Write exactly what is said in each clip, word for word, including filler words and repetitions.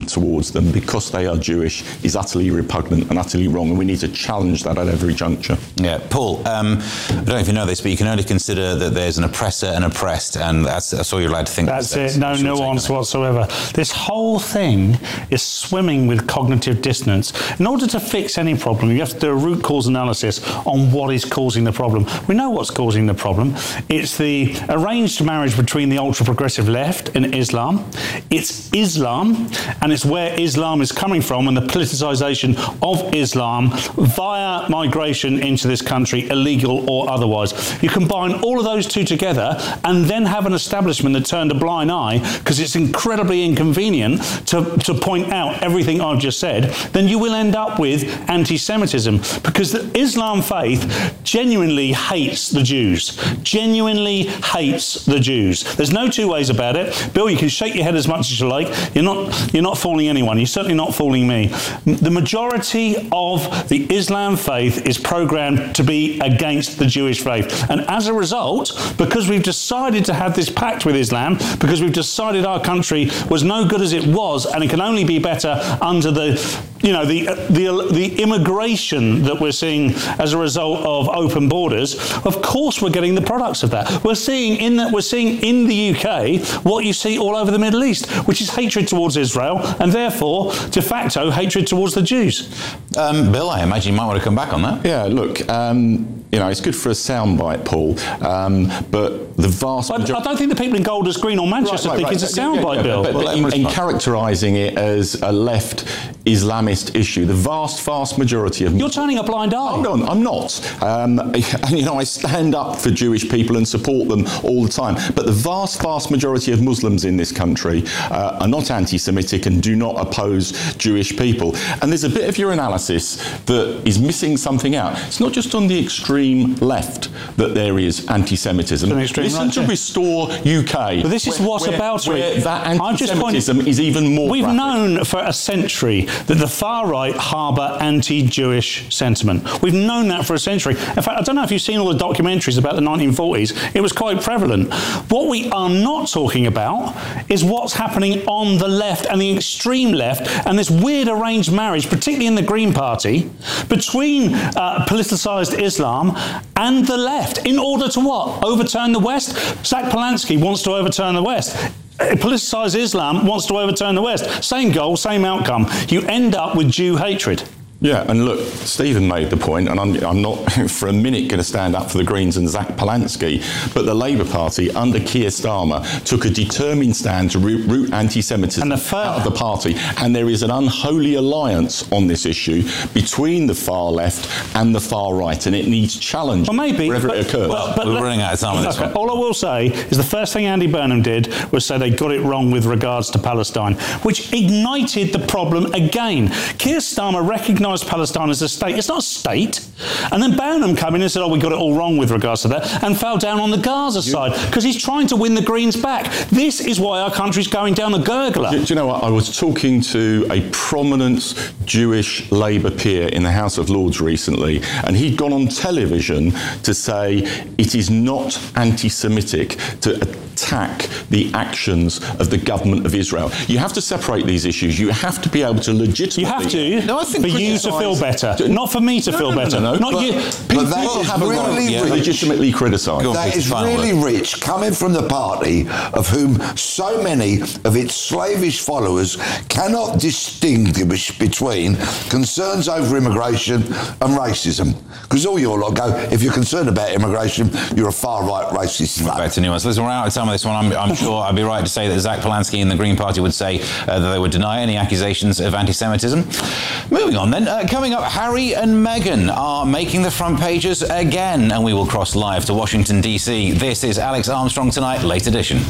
towards them because they are Jewish is utterly repugnant and utterly wrong, and we need to challenge that at every juncture. Yeah, Paul, um, I don't know if you know this, but you can only consider that there's an oppressor and oppressed, and that's, that's all you're allowed to think. That's it, no nuance whatsoever. This whole thing is swimming with cognitive dissonance. In order to fix any problem, you have to do a root cause analysis on what is causing the problem. We know what's causing the problem. It's the arranged marriage between the ultra-progressive left and Islam. It's Islam, and it's where Islam is coming from, and the politicisation of Islam via migration into this country, illegal or otherwise. You combine all of those two together and then have an establishment that turned a blind eye because it's incredibly inconvenient to, to point out everything I've just said, then you will end up with anti-Semitism, because the Islam faith genuinely hates the Jews. Genuinely hates the Jews. There's no two ways about it. Bill, you can shake your head as much as you like. You're not, you're not fooling anyone. You're certainly not fooling me. The majority of the Islam faith is programmed to be against the Jewish faith. And as a result, because we've decided to have this pact with Islam, because we've decided our country was no good as it was and it can only be better under the, you know, the, the, the immigration that we're seeing as a result of open borders, of course we're getting the products of that. We're seeing in that we're seeing in the U K what you see all over the Middle East, which is hatred towards Israel and therefore de facto hatred towards the Jews. Um, Bill, I imagine you might want to come back on that. Yeah, look, um, you know, it's good for a soundbite, Paul, um, but the vast majority... I don't think the people in Golders Green or Manchester right, right, think right. it's a soundbite, yeah, yeah, Bill. But, but in, in characterising it as a left Islamist issue, the vast, vast majority of... You're turning a blind eye. Hold on, I'm not. Um, and, you know, I stand up for Jewish people and support them all the time. But the vast, vast majority of Muslims in this country uh, are not anti-Semitic and do not oppose Jewish people. And there's a bit of your analysis that is missing something out. It's not just on the extreme left that there is anti-Semitism. Listen right, to yeah. Restore U K. But this is where, what where, about where it. that anti-Semitism is even more We've graphic. known for a century that the far right harbour anti-Jewish sentiment. We've known that for a century. In fact, I don't know if you've seen all the documentaries about the nineteen forties. It was quite prevalent. What we are not talking about is what's happening on the left and the extreme left and this weird arranged marriage, particularly in the Green Party, between uh, politicised Islam and the left, in order to what? Overturn the West? Zach Polanski wants to overturn the West. Politicised Islam wants to overturn the West. Same goal, same outcome. You end up with Jew hatred. Yeah, and look, Stephen made the point, and I'm, I'm not for a minute going to stand up for the Greens and Zach Polanski, but the Labour Party under Keir Starmer took a determined stand to root, root anti-Semitism out of the party, and there is an unholy alliance on this issue between the far left and the far right, and it needs challenge well, maybe, wherever but, it occurs. Well, but we're running out of time on this okay, one. All I will say is the first thing Andy Burnham did was say they got it wrong with regards to Palestine, which ignited the problem again. Keir Starmer recognised Palestine as a state. It's not a state. And then Burnham came in and said, oh, we got it all wrong with regards to that, and fell down on the Gaza side because he's trying to win the Greens back. This is why our country's going down the gurgler. Do, do you know what? I was talking to a prominent Jewish Labour peer in the House of Lords recently, and he'd gone on television to say it is not anti-Semitic to attack the actions of the government of Israel. You have to separate these issues. You have to be able to legitimately... You have to, no, I think for you to feel better, not for me to no, feel no, no, better. No, no, not but, you. People but that have really a right yeah, to legitimately criticise. That is really rich, coming from the party of whom so many of its slavish followers cannot distinguish between concerns over immigration and racism. Because all your lot go, if you're concerned about immigration, you're a far-right racist. Back to nuance. Listen, we're out of time on this one. I'm, I'm sure I'd be right to say that Zach Polanski and the Green Party would say uh, that they would deny any accusations of anti-Semitism. Moving on then, uh, coming up, Harry and Meghan are making the front pages again, and we will cross live to Washington, D C. This is Alex Armstrong Tonight, late edition.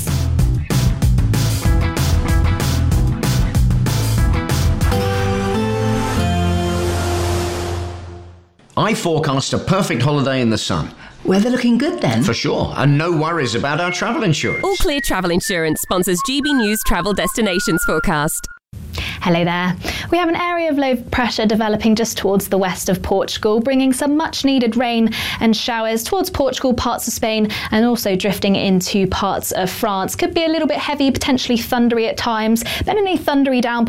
I forecast a perfect holiday in the sun. Weather looking good then? For sure, and no worries about our travel insurance. All Clear Travel Insurance sponsors G B News Travel Destinations Forecast. Hello there. We have an area of low pressure developing just towards the west of Portugal, bringing some much needed rain and showers towards Portugal, parts of Spain, and also drifting into parts of France. Could be a little bit heavy, potentially thundery at times, but any thundery downpours